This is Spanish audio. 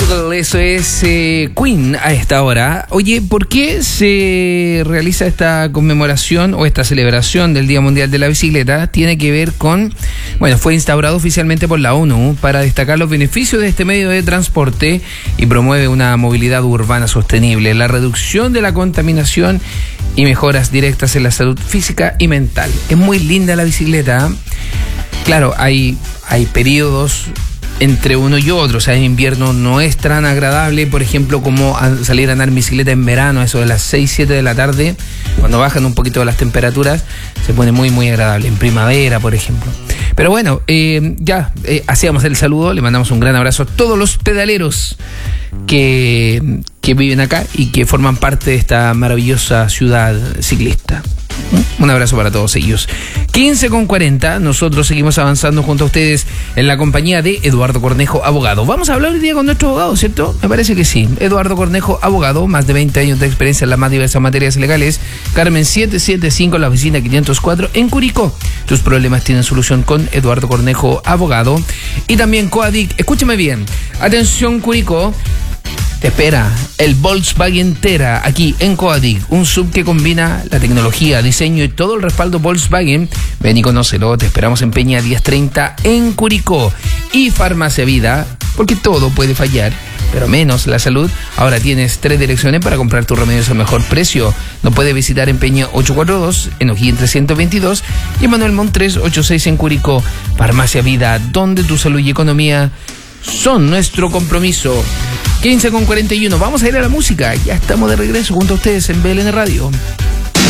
Jungle, eso es Queen a esta hora. Oye, ¿por qué se realiza esta conmemoración o esta celebración del Día Mundial de la Bicicleta? Tiene que ver con, bueno, fue instaurado oficialmente por la ONU para destacar los beneficios de este medio de transporte y promueve una movilidad urbana sostenible, la reducción de la contaminación y mejoras directas en la salud física y mental. Es muy linda la bicicleta. Claro, hay periodos entre uno y otro, o sea, en invierno no es tan agradable, por ejemplo, como salir a andar en bicicleta en verano, eso de las 6, 7 de la tarde, cuando bajan un poquito las temperaturas, se pone muy, muy agradable, en primavera, por ejemplo. Pero bueno, hacíamos el saludo, le mandamos un gran abrazo a todos los pedaleros que viven acá y que forman parte de esta maravillosa ciudad ciclista. Un abrazo para todos ellos. 15:40, nosotros seguimos avanzando junto a ustedes en la compañía de Eduardo Cornejo, abogado. Vamos a hablar hoy día con nuestro abogado, ¿cierto? Me parece que sí. Eduardo Cornejo, abogado, más de 20 años de experiencia en las más diversas materias legales. Carmen 775, la oficina 504 en Curicó. Tus problemas tienen solución con Eduardo Cornejo, abogado. Y también Coadic, escúchame bien. Atención, Curicó. Te espera el Volkswagen Tera aquí en Coadic, un sub que combina la tecnología, diseño y todo el respaldo Volkswagen. Ven y conócelo, te esperamos en Peña 1030 en Curicó. Y Farmacia Vida, porque todo puede fallar, pero menos la salud. Ahora tienes 3 direcciones para comprar tus remedios al mejor precio. Nos puedes visitar en Peña 842, en O'Higgins 322 y en Manuel Montt 386 en Curicó. Farmacia Vida, donde tu salud y economía son nuestro compromiso. 15:41, vamos a ir a la música. Ya estamos de regreso junto a ustedes en BLN Radio.